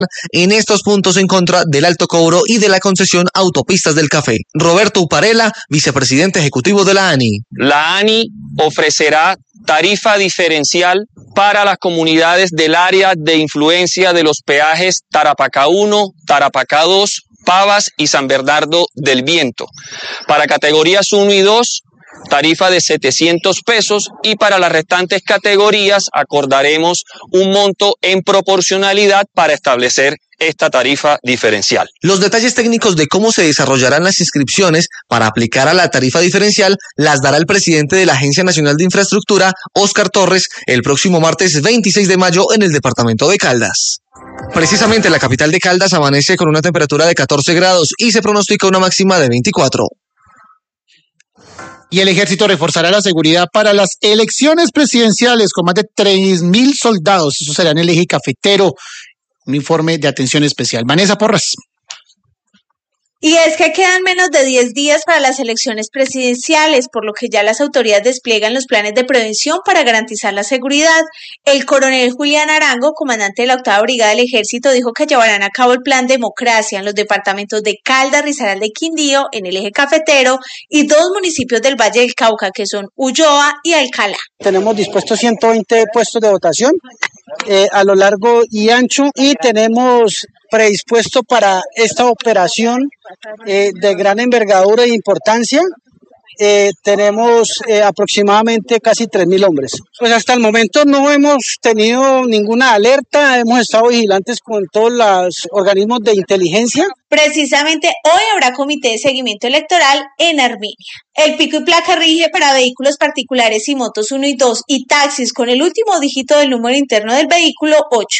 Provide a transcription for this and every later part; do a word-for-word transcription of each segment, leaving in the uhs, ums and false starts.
en estos puntos en contra del alto cobro y de la concesión Autopistas del Café. Roberto Uparela, vicepresidente ejecutivo de la A N I. La A N I ofrecerá tarifa diferencial para las comunidades del área de influencia de los peajes Tarapacá uno, Tarapacá dos, Pavas y San Bernardo del Viento. Para categorías uno y dos, tarifa de setecientos pesos, y para las restantes categorías acordaremos un monto en proporcionalidad para establecer esta tarifa diferencial. Los detalles técnicos de cómo se desarrollarán las inscripciones para aplicar a la tarifa diferencial las dará el presidente de la Agencia Nacional de Infraestructura, Óscar Torres, el próximo martes veintiséis de mayo en el departamento de Caldas. Precisamente la capital de Caldas amanece con una temperatura de catorce grados y se pronostica una máxima de veinticuatro. Y el ejército reforzará la seguridad para las elecciones presidenciales con más de tres mil soldados. Eso será en el eje cafetero. Un informe de atención especial. Vanessa Porras. Y es que quedan menos de diez días para las elecciones presidenciales, por lo que ya las autoridades despliegan los planes de prevención para garantizar la seguridad. El coronel Julián Arango, comandante de la octava Brigada del Ejército, dijo que llevarán a cabo el plan Democracia en los departamentos de Caldas, Risaralda y Quindío, en el eje cafetero, y dos municipios del Valle del Cauca, que son Ulloa y Alcalá. Tenemos dispuestos ciento veinte puestos de votación eh, a lo largo y ancho, y tenemos predispuesto para esta operación eh, de gran envergadura e importancia. Eh, tenemos eh, aproximadamente casi tres mil hombres. Pues hasta el momento no hemos tenido ninguna alerta, hemos estado vigilantes con todos los organismos de inteligencia. Precisamente hoy habrá comité de seguimiento electoral en Armenia. El pico y placa rige para vehículos particulares y motos uno y dos y taxis con el último dígito del número interno del vehículo ocho.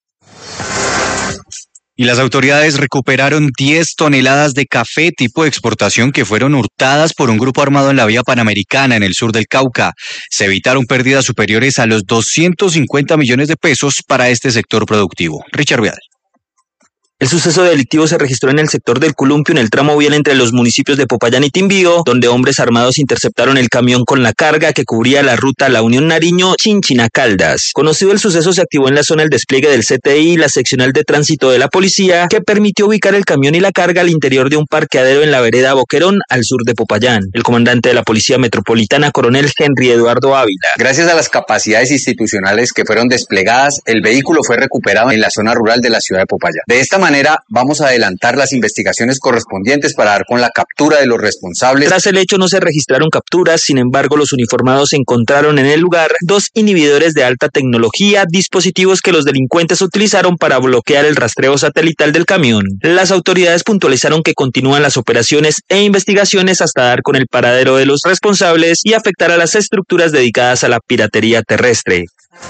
Y las autoridades recuperaron diez toneladas de café tipo de exportación que fueron hurtadas por un grupo armado en la vía Panamericana en el sur del Cauca. Se evitaron pérdidas superiores a los doscientos cincuenta millones de pesos para este sector productivo. Richard Vial. El suceso delictivo se registró en el sector del Columpio, en el tramo vial entre los municipios de Popayán y Timbío, donde hombres armados interceptaron el camión con la carga que cubría la ruta La Unión Nariño-Chinchina Caldas. Conocido el suceso, se activó en la zona el despliegue del C T I y la seccional de tránsito de la policía, que permitió ubicar el camión y la carga al interior de un parqueadero en la vereda Boquerón, al sur de Popayán. El comandante de la Policía Metropolitana, coronel Henry Eduardo Ávila. Gracias a las capacidades institucionales que fueron desplegadas, el vehículo fue recuperado en la zona rural de la ciudad de Popayán. De esta manera, manera, vamos a adelantar las investigaciones correspondientes para dar con la captura de los responsables. Tras el hecho no se registraron capturas, sin embargo los uniformados encontraron en el lugar dos inhibidores de alta tecnología, dispositivos que los delincuentes utilizaron para bloquear el rastreo satelital del camión. Las autoridades puntualizaron que continúan las operaciones e investigaciones hasta dar con el paradero de los responsables y afectar a las estructuras dedicadas a la piratería terrestre.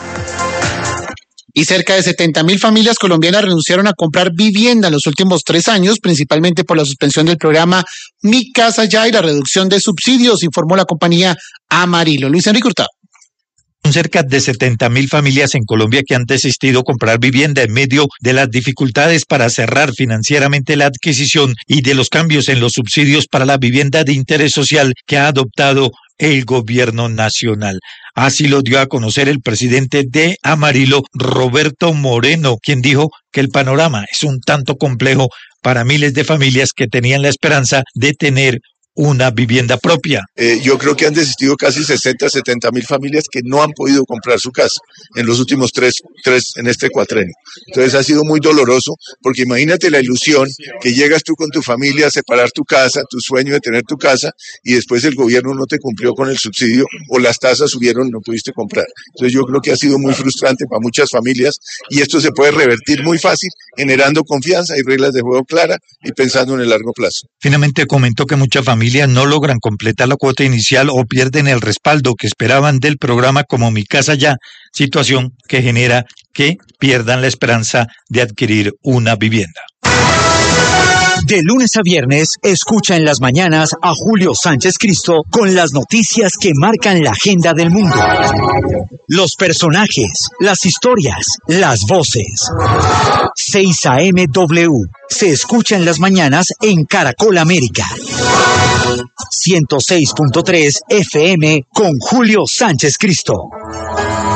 Y cerca de setenta mil familias colombianas renunciaron a comprar vivienda en los últimos tres años, principalmente por la suspensión del programa Mi Casa Ya y la reducción de subsidios, informó la compañía Amarillo. Luis Enrique Hurtado. Son cerca de setenta mil familias en Colombia que han desistido comprar vivienda en medio de las dificultades para cerrar financieramente la adquisición y de los cambios en los subsidios para la vivienda de interés social que ha adoptado el gobierno nacional. Así lo dio a conocer el presidente de Amarillo, Roberto Moreno, quien dijo que el panorama es un tanto complejo para miles de familias que tenían la esperanza de tener una vivienda propia. Eh, yo creo que han desistido casi sesenta, setenta mil familias que no han podido comprar su casa en los últimos tres, tres, en este cuatrenio. Entonces ha sido muy doloroso, porque imagínate la ilusión que llegas tú con tu familia a separar tu casa, tu sueño de tener tu casa, y después el gobierno no te cumplió con el subsidio o las tasas subieron y no pudiste comprar. Entonces yo creo que ha sido muy frustrante para muchas familias, y esto se puede revertir muy fácil, generando confianza y reglas de juego claras y pensando en el largo plazo. Finalmente comentó que muchas familias no logran completar la cuota inicial o pierden el respaldo que esperaban del programa como Mi Casa Ya, situación que genera que pierdan la esperanza de adquirir una vivienda. De lunes a viernes, escucha en las mañanas a Julio Sánchez Cristo con las noticias que marcan la agenda del mundo. Los personajes, las historias, las voces. seis A M W se escucha en las mañanas en Caracol América. ciento seis punto tres F M con Julio Sánchez Cristo.